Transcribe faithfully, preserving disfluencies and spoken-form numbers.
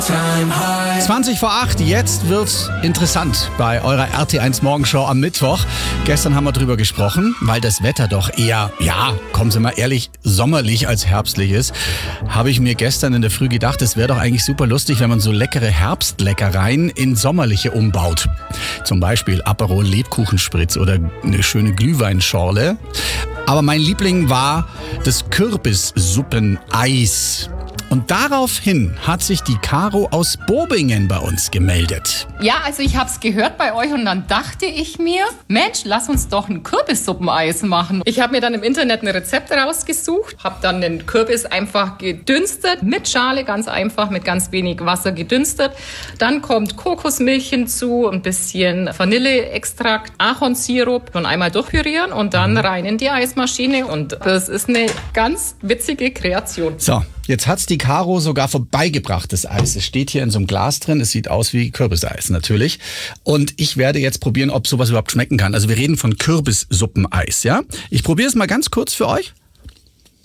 zwanzig vor acht, jetzt wird's interessant bei eurer R T eins Morgenshow am Mittwoch. Gestern haben wir drüber gesprochen, weil das Wetter doch eher, ja, kommen Sie mal ehrlich, sommerlich als herbstlich ist. Habe ich mir gestern in der Früh gedacht, es wäre doch eigentlich super lustig, wenn man so leckere Herbstleckereien in sommerliche umbaut. Zum Beispiel Aperol Lebkuchenspritz oder eine schöne Glühweinschorle. Aber mein Liebling war das Kürbissuppeneis. Und daraufhin hat sich die Caro aus Bobingen bei uns gemeldet. Ja, also ich hab's gehört bei euch und dann dachte ich mir, Mensch, lass uns doch ein Kürbissuppeneis machen. Ich habe mir dann im Internet ein Rezept rausgesucht, habe dann den Kürbis einfach gedünstet, mit Schale ganz einfach, mit ganz wenig Wasser gedünstet. Dann kommt Kokosmilch hinzu, ein bisschen Vanilleextrakt, Ahornsirup und einmal durchpürieren und dann rein in die Eismaschine. Und das ist eine ganz witzige Kreation. So, jetzt hat's die Caro sogar vorbeigebracht, das Eis. Es steht hier in so einem Glas drin. Es sieht aus wie Kürbiseis natürlich. Und ich werde jetzt probieren, ob sowas überhaupt schmecken kann. Also wir reden von Kürbissuppeneis, ja? Ich probiere es mal ganz kurz für euch.